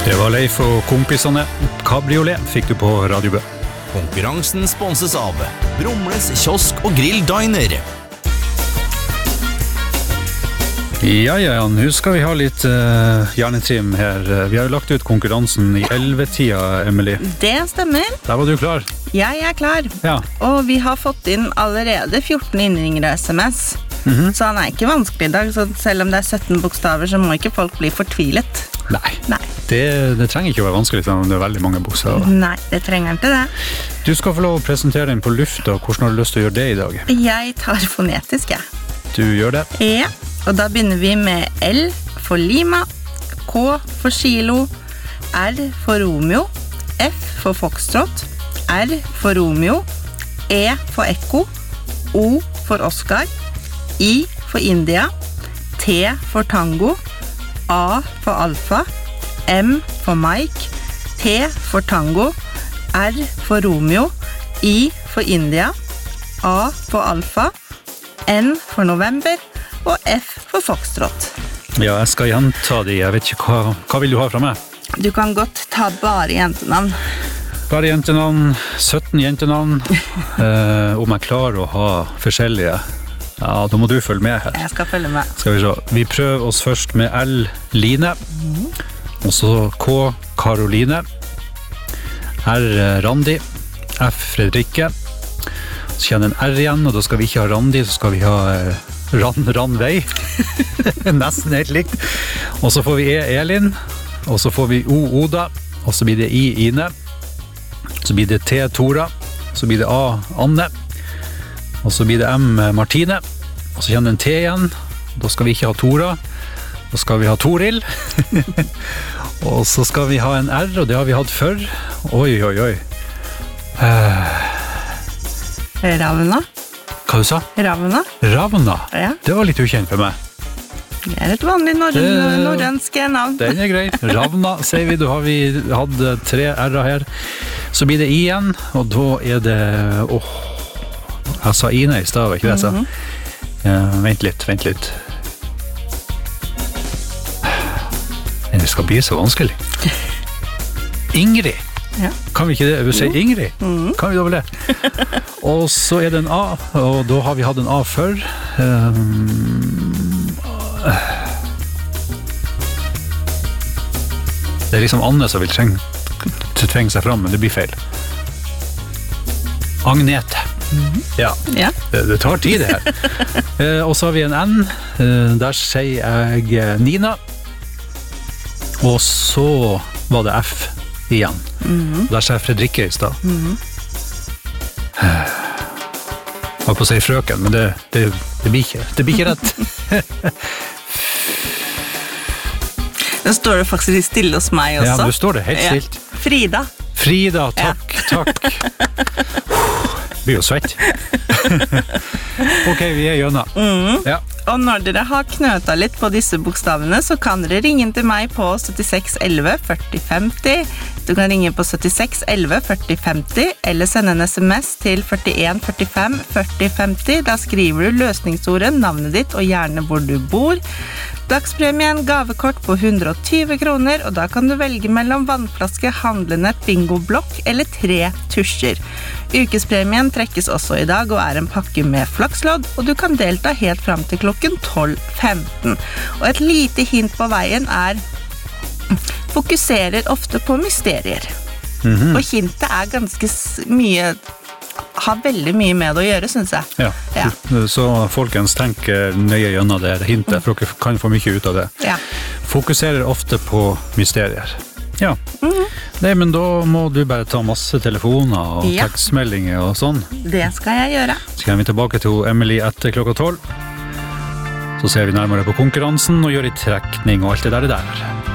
Det var Leif og kompisene. Kabriolet fikk du på Radio Bø. Konkurransen sponses av Brumles kiosk og grill diner. Ja, nå skal vi ha litt hjernetrim her. Vi har jo lagt ut konkurransen i 11-tida, Emily. Det stemmer. Der var du klar. Jeg er klar. Ja. Og vi har fått inn allerede 14 innringere SMS. Så han er ikke vanskelig i dag, så selv om det er 17 bokstaver, så må ikke folk bli fortvilet. Nei. Det trenger ikke å være vanskelig, selv om det er veldig mange bokstaver. Nei, det trenger ikke det. Du skal få lov å presentere den på lufta. Hvordan har du lyst til å gjøre det i dag? Jeg tar fonetisk, jeg. Du gjør det? Ja, og da begynner vi med L for Lima, K for Kilo, R for Romeo, F for Foxtrot, R for Romeo, E for Ekko, O for Oscar, I for India, T for Tango, A for Alfa, M for Mike, T for Tango, R for Romeo, I for India, A for Alfa, N for November og F for Foxtrot. Ja, jeg skal gjenta de. Jeg vet ikke hva vil du ha fra meg? Du kan godt ta bare jentenavn. Bare jentenavn, 17 jentenavn. Om jeg klarer å ha forskjellige. Ja, da må du følge med her. Jeg skal følge med. Skal vi se. Vi prøver oss først med L, Line. Og så K, Karoline. R, Randi. F, Fredrikke. Så kjenner en R igjen, og da skal vi ikke ha Randi, så skal vi ha Ranvei. Nesten helt likt. Og så får vi E, Elin. Og så får vi O, Oda. Og så blir det I, Ine. Så blir det T, Tora. Så blir det A, Anne. Og så blir det M, Martine. Og så kjenner en T igjen. Da skal vi ikke ha Tora. Da skal vi ha Toril. Og så skal vi ha en R, og det har vi hatt før. Oi. Ravna. Hva du sa? Ravna. Ravna? Ja. Det var litt ukjent for meg. Det er et vanlig norrønsk navn. Den er grei. Ravna, sier vi. Da har vi hatt 3 R-er her. Så blir det I igjen, og da er det... Jeg sa Ine i sted, ikke det jeg sa? Vent litt. Det skal bli så vanskelig. Ingrid. Ja. Kan vi ikke det? Vi sier Ingrid. Kan vi da vel det? Og så er det en A, og da har vi hatt en A før. Det er liksom Anne som vil trenge seg fram, men det blir feil. Agnete. Ja. Det tar tid det her. Og så har vi en N. Der sier jeg Nina. Og så var det F igjen. Der sier jeg Fredrikke i sted. Jeg var på å si frøken, men det blir ikke rett. Nå står det faktisk stille hos meg også. Ja, nå står det helt stilt. Frida, takk. Blir jo svett. Ok, vi er gjennom. Ja. Og når dere har knøta litt på disse bokstavene, så kan dere ringe til meg på 76 11 40 50. Du kan ringe på 76 11 40 50, eller sende en SMS til 41 45 40 50. Da skriver du løsningsordet, navnet ditt og gjerne hvor du bor. Dagspremien, gavekort på 120 kroner, og da kan du velge mellom vannflaske, handlenett, bingoblokk eller 3 tusjer. Ukespremien trekkes også i dag og er en pakke med flakslodd, og du kan delta helt frem til klokken 12:15. Og et lite hint på veien er fokuserer ofte på mysterier. Og hintet er ganske mye, har veldig mye med det å gjøre, synes jeg. Ja. Så folkens, tenk nøye gjennom det hintet, for dere kan få mye ut av det. Ja. Fokuserer ofte på mysterier. Ja. Nei, men da må du bare ta masse telefoner og tekstmeldinger og sånn. Det skal jeg gjøre. Så kommer vi tilbake til Emily etter klokka 12. Så ser vi nærmere på konkurransen og gjør i trekning og alt det der.